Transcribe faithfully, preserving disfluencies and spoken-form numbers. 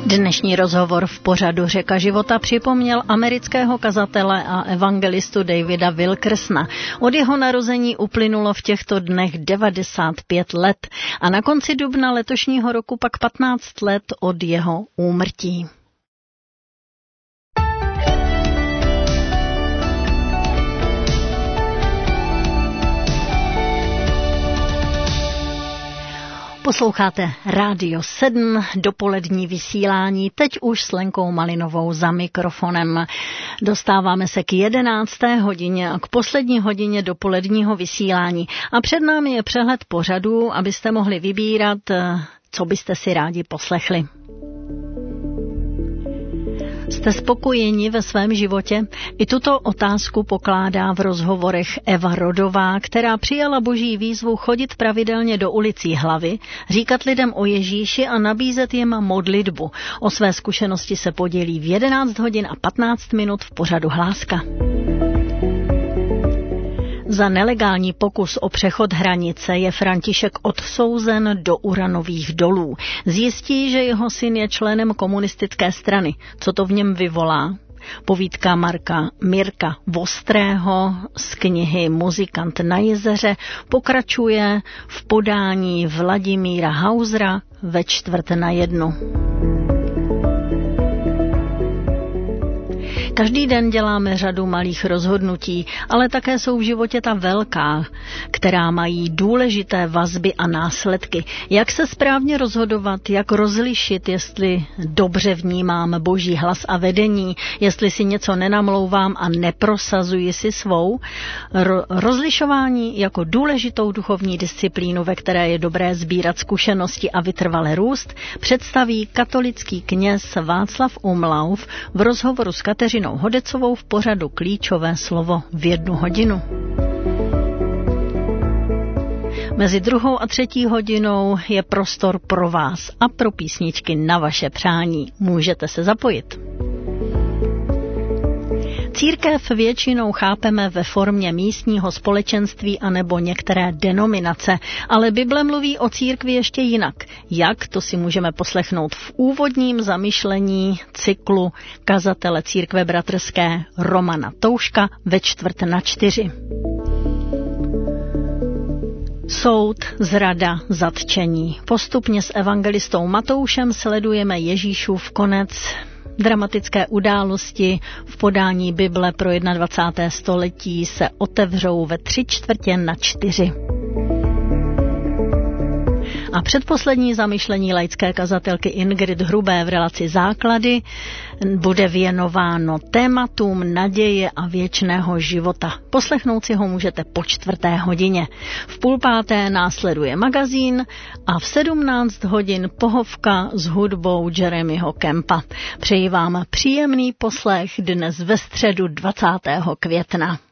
Dnešní rozhovor v pořadu Řeka života připomněl amerického kazatele a evangelistu Davida Wilkersona. Od jeho narození uplynulo v těchto dnech devadesát pět let a na konci dubna letošního roku pak patnáct let od jeho úmrtí. Posloucháte Rádio sedm, dopolední vysílání, teď už s Lenkou Malinovou za mikrofonem. Dostáváme se k jedenácté hodině a k poslední hodině dopoledního vysílání. A před námi je přehled pořadů, abyste mohli vybírat, co byste si rádi poslechli. Jste spokojeni ve svém životě? I tuto otázku pokládá v rozhovorech Eva Rodová, která přijala boží výzvu chodit pravidelně do ulicí Hlavy, říkat lidem o Ježíši a nabízet jim modlitbu. O své zkušenosti se podělí v jedenáct hodin a patnáct minut v pořadu Hláska. Za nelegální pokus o přechod hranice je František odsouzen do uranových dolů. Zjistí, že jeho syn je členem komunistické strany. Co to v něm vyvolá? Povídka Marka Mirka Vostrého z knihy Muzikant na jezeře pokračuje v podání Vladimíra Hausera ve čtvrt na jednu. Každý den děláme řadu malých rozhodnutí, ale také jsou v životě ta velká, která mají důležité vazby a následky. Jak se správně rozhodovat, jak rozlišit, jestli dobře vnímám boží hlas a vedení, jestli si něco nenamlouvám a neprosazuji si svou. Ro- rozlišování jako důležitou duchovní disciplínu, ve které je dobré sbírat zkušenosti a vytrvale růst, představí katolický kněz Václav Umlauf v rozhovoru s Kateřinou Hodecovou v pořadu Klíčové slovo v jednu hodinu. Mezi druhou a třetí hodinou je prostor pro vás a pro písničky na vaše přání. Můžete se zapojit. Církev většinou chápeme ve formě místního společenství anebo některé denominace, ale Bible mluví o církvi ještě jinak. Jak, to si můžeme poslechnout v úvodním zamyšlení cyklu kazatele církve bratrské Romana Touška ve čtvrt na čtyři. Soud, zrada, zatčení. Postupně s evangelistou Matoušem sledujeme Ježíšův konec. Dramatické události v podání Bible pro dvacáté první století se otevřou ve tři čtvrtě na čtyři. A předposlední zamyšlení laické kazatelky Ingrid Hrubé v relaci Základy bude věnováno tématům naděje a věčného života. Poslechnout si ho můžete po čtvrté hodině. V půl páté následuje magazín a v sedmnáct hodin pohovka s hudbou Jeremyho Kempa. Přeji vám příjemný poslech dnes ve středu dvacátého května.